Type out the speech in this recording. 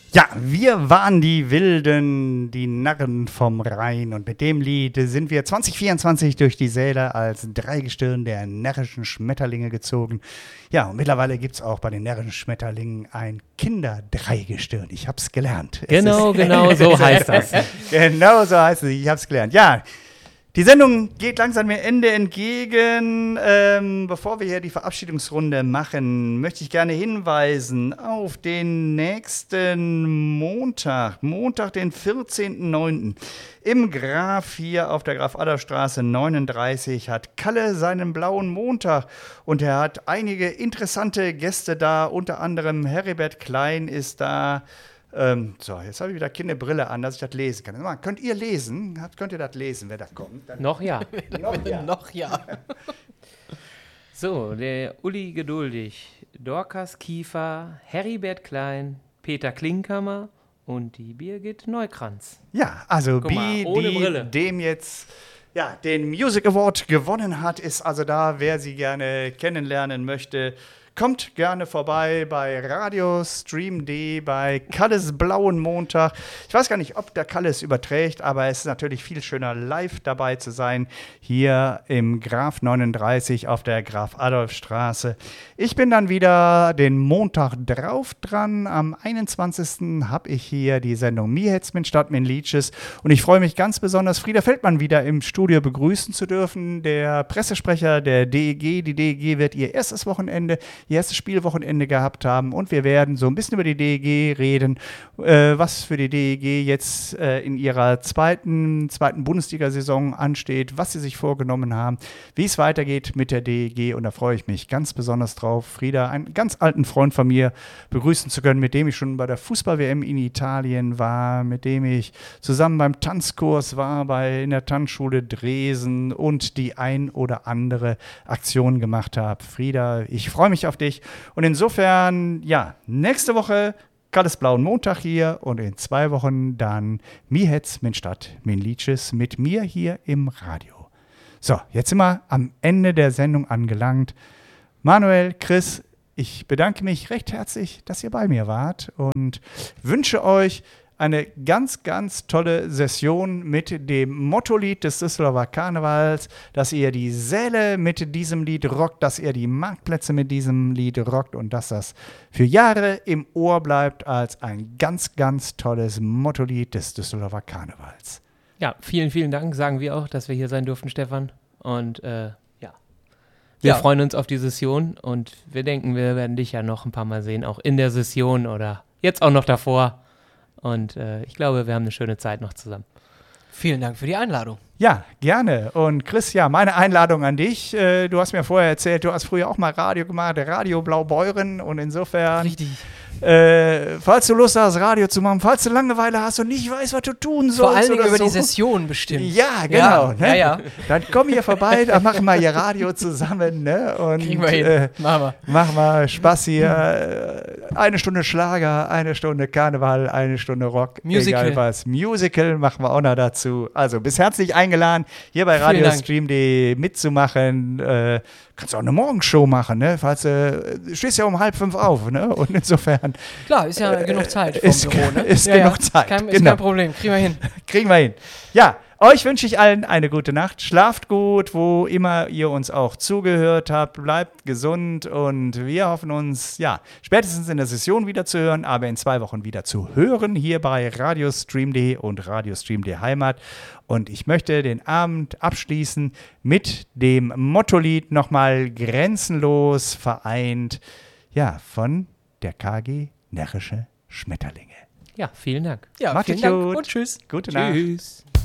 Ja, wir waren die Wilden, die Narren vom Rhein und mit dem Lied sind wir 2024 durch die Säle als Dreigestirn der närrischen Schmetterlinge gezogen. Ja, und mittlerweile gibt es auch bei den närrischen Schmetterlingen ein Kinderdreigestirn. Ich hab's gelernt. Genau so heißt das. Genau so heißt es, ich hab's gelernt. Ja, die Sendung geht langsam dem Ende entgegen. Bevor wir hier die Verabschiedungsrunde machen, möchte ich gerne hinweisen auf den nächsten Montag, den 14.09. Im Graf hier auf der Graf-Adolf-Straße 39 hat Kalle seinen blauen Montag und er hat einige interessante Gäste da, unter anderem Heribert Klein ist da. So, jetzt habe ich wieder keine Brille an, dass ich das lesen kann. Mal, könnt ihr lesen? Könnt ihr das lesen, wer da kommt? Noch ja. Noch ja. So, der Uli Geduldig, Dorcas Kiefer, Heribert Klein, Peter Klinkhammer und die Birgit Neukranz. Ja, also Guck mal, ohne Brille. dem jetzt den Music Award gewonnen hat, ist also da, wer sie gerne kennenlernen möchte. Kommt gerne vorbei bei Radio Stream D, bei Kalles blauen Montag. Ich weiß gar nicht, ob der Kalle es überträgt, aber es ist natürlich viel schöner, live dabei zu sein, hier im Graf 39 auf der Graf-Adolf-Straße. Ich bin dann wieder den Montag drauf dran. Am 21. habe ich hier die Sendung Mir hätt's min Stadt min Liedjes. Und ich freue mich ganz besonders, Frieda Feldmann wieder im Studio begrüßen zu dürfen. Der Pressesprecher der DEG. Die DEG wird ihr erstes Spielwochenende gehabt haben und wir werden so ein bisschen über die DEG reden, was für die DEG jetzt in ihrer zweiten Bundesliga-Saison ansteht, was sie sich vorgenommen haben, wie es weitergeht mit der DEG und da freue ich mich ganz besonders drauf, Frieda, einen ganz alten Freund von mir, begrüßen zu können, mit dem ich schon bei der Fußball-WM in Italien war, mit dem ich zusammen beim Tanzkurs war, in der Tanzschule Dresden und die ein oder andere Aktion gemacht habe. Frieda, ich freue mich auf dich. Und insofern, nächste Woche Kalles blauen Montag hier und in 2 Wochen dann Mir hätt's min Stadt min Liedjes mit mir hier im Radio. So, jetzt sind wir am Ende der Sendung angelangt. Manuel, Chris, ich bedanke mich recht herzlich, dass ihr bei mir wart und wünsche euch eine ganz, ganz tolle Session mit dem Mottolied des Düsseldorfer Karnevals, dass ihr die Säle mit diesem Lied rockt, dass ihr die Marktplätze mit diesem Lied rockt und dass das für Jahre im Ohr bleibt als ein ganz, ganz tolles Mottolied des Düsseldorfer Karnevals. Ja, vielen, vielen Dank, sagen wir auch, dass wir hier sein durften, Stefan. Und wir freuen uns auf die Session und wir denken, wir werden dich ja noch ein paar Mal sehen, auch in der Session oder jetzt auch noch davor. Und ich glaube, wir haben eine schöne Zeit noch zusammen. Vielen Dank für die Einladung. Ja, gerne. Und Chris, meine Einladung an dich. Du hast mir vorher erzählt, du hast früher auch mal Radio gemacht, Radio Blaubeuren. Und insofern, richtig. Falls du Lust hast, Radio zu machen, falls du Langeweile hast und nicht weißt, was du tun sollst. Vor allen Dingen über so. Die Session bestimmt. Ja, genau. Ja, ne? Ja. Dann komm hier vorbei, dann machen wir hier Radio zusammen. Ne? Und, kriegen wir hin. Machen wir Spaß hier. 1 Stunde Schlager, 1 Stunde Karneval, 1 Stunde Rock. Musical. Egal was. Musical machen wir auch noch dazu. Also, bist herzlich eingeladen, hier bei Radio Stream.de mitzumachen. Kannst auch eine Morgenshow machen, ne? Falls du stehst ja um 4:30 auf, ne? Und insofern. Klar, ist ja genug Zeit vom Büro, ne? Ist genug Zeit. Ist kein Problem, kriegen wir hin. Ja, euch wünsche ich allen eine gute Nacht. Schlaft gut, wo immer ihr uns auch zugehört habt. Bleibt gesund und wir hoffen uns, spätestens in der Session wieder zu hören, aber in 2 Wochen wieder zu hören hier bei Radio Stream.de und Radio Stream.de Heimat. Und ich möchte den Abend abschließen mit dem Mottolied nochmal grenzenlos vereint, von der KG Närrische Schmetterlinge. Ja, vielen Dank. Ja, Macht vielen es Dank gut. und tschüss. Gute Nacht. Tschüss.